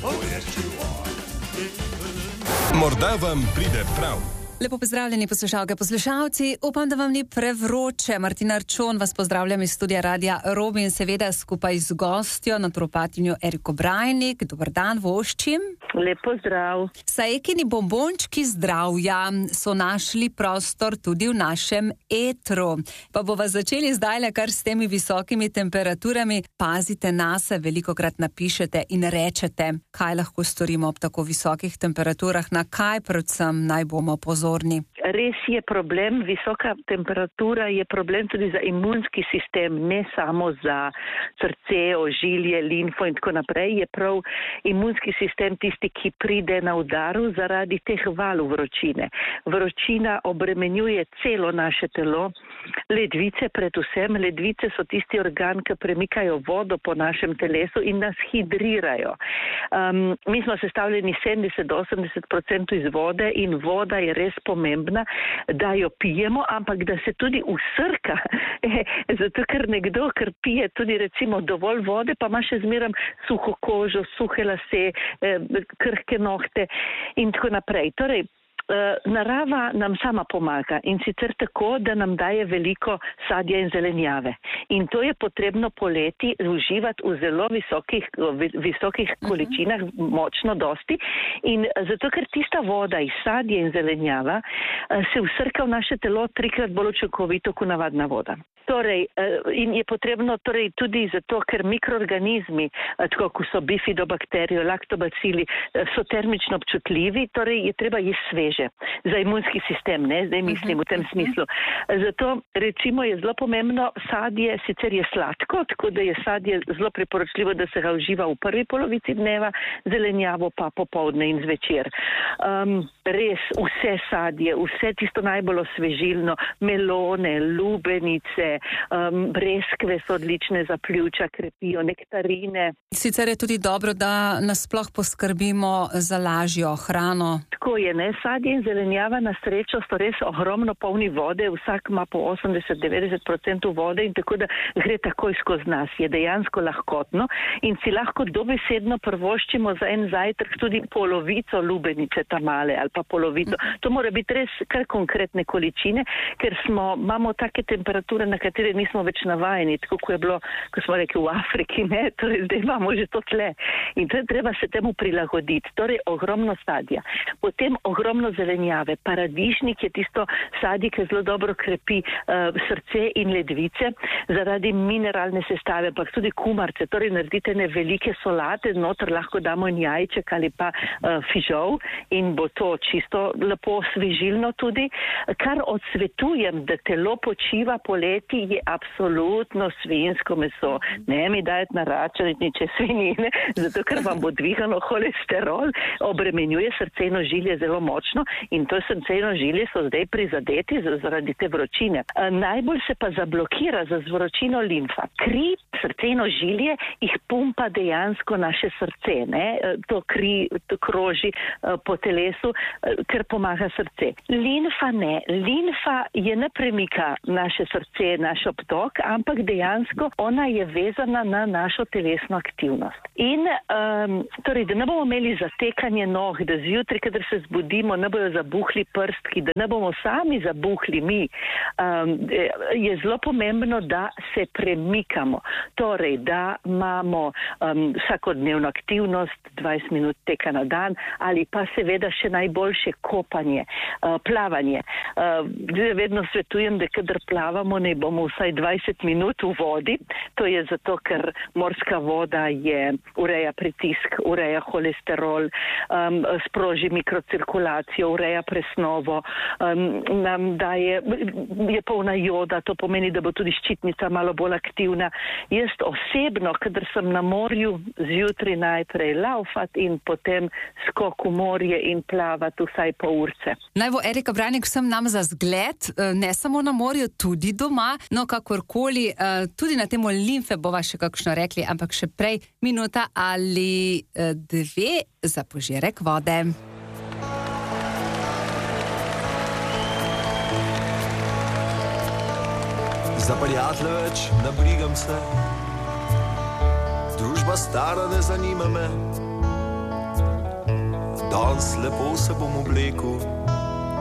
Morda vam pride prav. Lepo pozdravljeni poslušalke, poslušalci. Upam, da vam ni prevroče. Martina Arčon vas pozdravljam iz studia Radia Robi in seveda skupaj z gostjo, naturopatinjo Eriko Brajnik. Dober dan, voščim. Lep pozdrav. Sajekini bombončki zdravja so našli prostor tudi v našem etru. Pa bova začeli zdajle kar s temi visokimi temperaturami. Pazite nase, velikokrat napišete in rečete, kaj lahko storimo ob tako visokih temperaturah, na kaj predvsem naj bomo pozorni. Res je problem, visoka temperatura je problem tudi za imunski sistem, ne samo za srce, ožilje, limfo in tako naprej. Je prav imunski sistem tisti, ki pride na udaru zaradi teh valov vročine. Vročina obremenjuje celo naše telo, ledvice predvsem. Ledvice so tisti organ, ki premikajo vodo po našem telesu in nas hidrirajo. Mi smo sestavljeni 70-80% iz vode in voda je res pomembna, da jo pijemo, ampak da se tudi usrka. Zato, ker nekdo, ker pije tudi recimo dovolj vode, pa ima še zmeraj suho kožo, suhe lase, krhke nohte in tako naprej. Torej, narava nam sama pomaga in sicer tako, da nam daje veliko sadja in zelenjave. In to je potrebno poleti uživati v zelo visokih količinah, močno dosti. In zato, ker tista voda iz sadja in zelenjava se usrka v naše telo 3-krat bolj učinkovito kot navadna voda. Torej, in je potrebno tudi zato, ker mikroorganizmi, tako kot so bifidobakterije, laktobacili, so termično občutljivi, torej je treba jesti sveže. Za imunski sistem, ne, zdaj mislim v tem smislu. Zato recimo je zelo pomembno, sadje sicer je sladko, tako da je sadje zelo priporočljivo, da se ga uživa v prvi polovici dneva, zelenjavo pa popoldne in zvečer. Res vse sadje, vse tisto najbolj osvežilno, melone, lubenice, breskve so odlične za pljuča, krepijo, nektarine. Sicer je tudi dobro, da nasploh poskrbimo za lažjo hrano. Tako je, ne, sadje in zelenjava na srečo so res ogromno polni vode, vsak ima po 80-90% vode in tako da gre takoj skozi nas, je dejansko lahkotno in si lahko dobesedno prvoščimo za en zajtrk tudi polovico lubenice tamale ali pa polovico. To mora biti res kar konkretne količine, ker imamo take temperature, na katere nismo več navajeni, tako kot je bilo, ko smo rekli v Afriki, ne, torej zdaj imamo že to tle in to je treba se temu prilagoditi. Torej ogromno sadja, potem ogromno zelenjave. Paradižnik je tisto sadje, ki zelo dobro krepi srce in ledvice zaradi mineralne sestave, ampak tudi kumarce. Torej naredite ne velike solate, noter lahko damo in jajček ali pa fižol in bo to čisto lepo osvežilno tudi. Kar odsvetujem, da telo počiva poleti, je absolutno svinjsko meso. Ne mi dajete na računice svinjine, zato ker vam bo dvigano holesterol, obremenjuje srce in ožilje zelo močno in to srce in ožilje so zdaj prizadeti zaradi te vročine. Najbolj se pa zablokira za vročino limfa. Kri, srce in ožilje jih pumpa dejansko naše srce, ne? To kri to kroži po telesu, ker pomaga srce. Limfa ne. Limfa je ne premika naše srce, naš obtok, ampak dejansko ona je vezana na našo telesno aktivnost. In torej, da ne bomo imeli zatekanje nog, da zjutraj, kadar se zbudimo, ne bojo zabuhli prstki, da ne bomo sami zabuhli mi, je zelo pomembno, da se premikamo. Torej, da imamo vsakodnevno aktivnost, 20 minut teka na dan, ali pa seveda še najboljše kopanje, plavanje. Vedno svetujem, da kadar plavamo, ne bomo vsaj 20 minut v vodi. To je zato, ker morska voda ureja pritisk, ureja holesterol, sproži mikrocirkulacijo, ureja presnovo, nam daje, je polna joda, to pomeni, da bo tudi ščitnica malo bolj aktivna. Jaz osebno, kadar sem na morju, zjutraj najprej laufat in potem skok v morje in plavat vsaj pol urce. Naj bo Erika Brajnik vsem nam za zgled, ne samo na morju, tudi doma, no kakorkoli, tudi na temo limfe bova še kakšno rekli, ampak še prej minuta ali dve za požirek vode. Za prijatelje več ne brigam se, družba stara ne zanima me, danes lepo se bom oblekel.